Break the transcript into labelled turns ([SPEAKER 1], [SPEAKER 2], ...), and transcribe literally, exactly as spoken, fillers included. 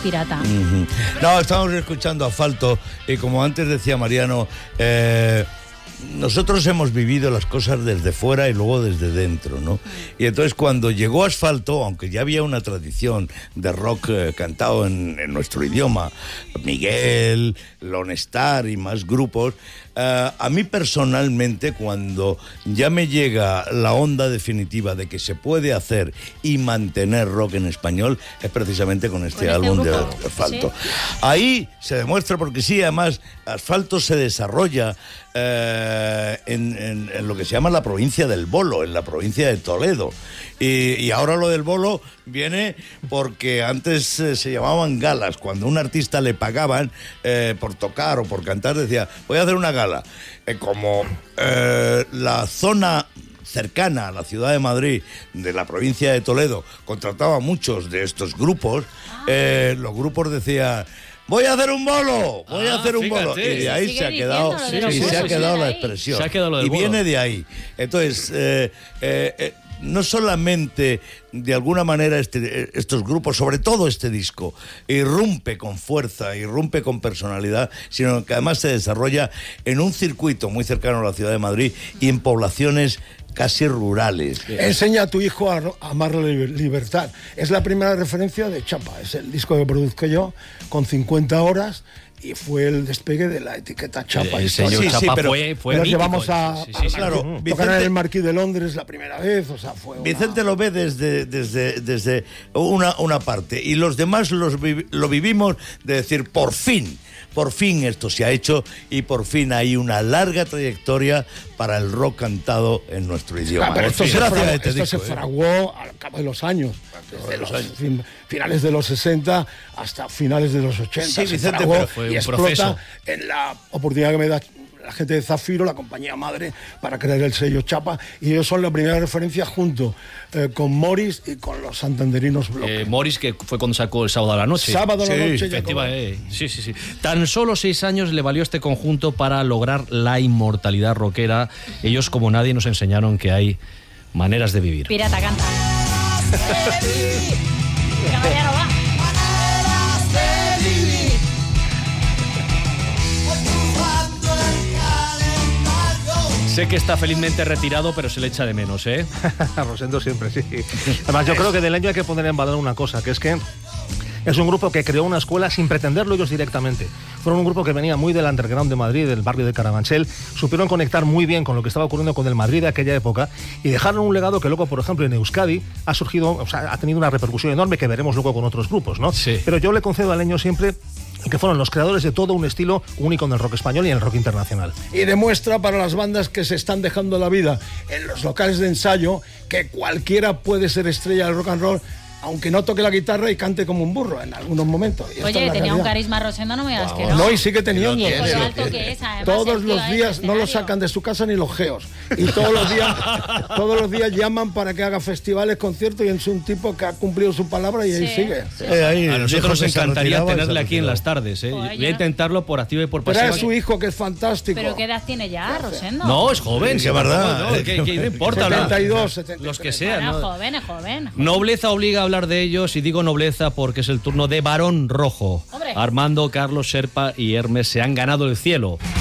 [SPEAKER 1] pirata.
[SPEAKER 2] Uh-huh. No, estamos escuchando Asfalto y como antes decía Mariano, eh, nosotros hemos vivido las cosas desde fuera y luego desde dentro, ¿no? Y entonces cuando llegó Asfalto, aunque ya había una tradición de rock eh, cantado en, en nuestro idioma, Miguel, Lone Star y más grupos, Uh, a mí personalmente, cuando ya me llega la onda definitiva de que se puede hacer y mantener rock en español, es precisamente con este, ¿Con álbum este de Asfalto. ¿Sí? Ahí se demuestra, porque sí, además, Asfalto se desarrolla eh, en, en, en lo que se llama la provincia del Bolo, en la provincia de Toledo. Y, y ahora lo del bolo viene porque antes eh, se llamaban galas. Cuando a un artista le pagaban eh, por tocar o por cantar, decía, voy a hacer una gala. Eh, como eh, la zona cercana a la ciudad de Madrid, de la provincia de Toledo, contrataba muchos de estos grupos, eh, los grupos decían... Voy a hacer un bolo, voy ah, a hacer un
[SPEAKER 3] fíjate.
[SPEAKER 2] bolo. Y de ahí se ha quedado,
[SPEAKER 3] sí,
[SPEAKER 2] y
[SPEAKER 3] sí,
[SPEAKER 2] se
[SPEAKER 3] sí,
[SPEAKER 2] ha
[SPEAKER 3] sí,
[SPEAKER 2] quedado
[SPEAKER 3] sí,
[SPEAKER 2] la
[SPEAKER 3] ahí.
[SPEAKER 2] expresión.
[SPEAKER 3] Se ha quedado lo del
[SPEAKER 2] y
[SPEAKER 3] bolo.
[SPEAKER 2] viene de ahí. Entonces, eh, eh, eh, no solamente de alguna manera este, estos grupos, sobre todo este disco, irrumpe con fuerza, irrumpe con personalidad, sino que además se desarrolla en un circuito muy cercano a la ciudad de Madrid y en poblaciones casi rurales.
[SPEAKER 4] Enseña a tu hijo a amar la libertad. Es la primera referencia de Chapa. Es el disco que produzco yo con cincuenta horas y fue el despegue de la etiqueta Chapa.
[SPEAKER 3] El, el señor
[SPEAKER 4] sí,
[SPEAKER 3] Chapa
[SPEAKER 4] sí, pero
[SPEAKER 3] fue, fue
[SPEAKER 4] lo
[SPEAKER 3] mítico.
[SPEAKER 4] llevamos a,
[SPEAKER 3] sí, sí, sí,
[SPEAKER 4] claro,
[SPEAKER 3] sí.
[SPEAKER 4] Vicente, tocar en el Marquis de Londres la primera vez, o sea, fue una...
[SPEAKER 2] Vicente lo ve desde, desde, desde una, una parte y los demás los vi, lo vivimos de decir, por fin, por fin esto se ha hecho y por fin hay una larga trayectoria para el rock cantado en nuestro idioma.
[SPEAKER 4] Ah, pero esto, se,
[SPEAKER 2] Gracias
[SPEAKER 4] fraguó,
[SPEAKER 2] a este
[SPEAKER 4] esto
[SPEAKER 2] disco,
[SPEAKER 4] se
[SPEAKER 2] ¿eh?
[SPEAKER 4] fraguó al cabo de los años, desde los,
[SPEAKER 2] años.
[SPEAKER 4] Fin, finales de los sesenta hasta finales de los ochenta.
[SPEAKER 2] Sí, Vicente,
[SPEAKER 4] fraguó
[SPEAKER 2] pero
[SPEAKER 3] fue
[SPEAKER 4] y
[SPEAKER 3] un
[SPEAKER 4] explota
[SPEAKER 3] proceso.
[SPEAKER 4] En la oportunidad que me da la gente de Zafiro, la compañía madre, para crear el sello Chapa, y ellos son la primera referencia junto eh, con Morris y con los santanderinos Bloque.
[SPEAKER 3] Eh, Morris, que fue cuando sacó el Sábado a la Noche.
[SPEAKER 4] Sábado a la
[SPEAKER 3] sí,
[SPEAKER 4] Noche.
[SPEAKER 3] Efectivamente, sí, sí, sí. Tan solo seis años le valió este conjunto para lograr la inmortalidad rockera. Ellos, como nadie, nos enseñaron que hay maneras de vivir.
[SPEAKER 1] Pirata canta. Caballero va.
[SPEAKER 3] Sé que está felizmente retirado, pero se le echa de menos, ¿eh?
[SPEAKER 5] Rosendo siempre, sí. Además, yo creo que del año hay que poner en valor una cosa, que es que es un grupo que creó una escuela sin pretenderlo ellos directamente. Fueron un grupo que venía muy del underground de Madrid, del barrio de Carabanchel, supieron conectar muy bien con lo que estaba ocurriendo con el Madrid de aquella época y dejaron un legado que luego, por ejemplo, en Euskadi ha surgido, o sea, ha tenido una repercusión enorme que veremos luego con otros grupos, ¿no?
[SPEAKER 3] Sí.
[SPEAKER 5] Pero yo le concedo al Leño siempre que fueron los creadores de todo un estilo único en el rock español y en el rock internacional.
[SPEAKER 4] Y demuestra para las bandas que se están dejando la vida en los locales de ensayo que cualquiera puede ser estrella del rock and roll, aunque no toque la guitarra y cante como un burro en algunos momentos. Y
[SPEAKER 1] Oye,
[SPEAKER 4] tenía
[SPEAKER 1] realidad.
[SPEAKER 4] un
[SPEAKER 1] carisma Rosendo, no me digas wow. que no.
[SPEAKER 4] No, y sigue teniendo.
[SPEAKER 1] Y con lo alto que es, además,
[SPEAKER 4] todos los días no lo sacan de su casa ni los geos. Y todos los días todos los días llaman para que haga festivales, conciertos, y es un tipo que ha cumplido su palabra y sí. ahí sigue.
[SPEAKER 3] Sí. Eh, ahí, a nosotros nos encantaría tenerle aquí en las tardes. ¿eh?
[SPEAKER 1] Oye,
[SPEAKER 3] Voy a intentarlo por activa y por
[SPEAKER 4] pasiva.
[SPEAKER 3] pasiva.
[SPEAKER 4] Pero es su hijo, que es fantástico.
[SPEAKER 1] ¿Pero qué edad tiene ya, Rosendo?
[SPEAKER 3] No, es joven.
[SPEAKER 2] Sí, es verdad.
[SPEAKER 3] No, ¿qué, ¿Qué importa?
[SPEAKER 4] setenta y dos, setenta y tres.
[SPEAKER 3] Los que sean.
[SPEAKER 1] Bueno,
[SPEAKER 3] ¿no?
[SPEAKER 1] joven, es joven.
[SPEAKER 3] Nobleza obliga a hablar de ellos, y digo nobleza porque es el turno de Barón Rojo.
[SPEAKER 1] Hombre.
[SPEAKER 3] Armando, Carlos, Serpa y Hermes se han ganado el cielo.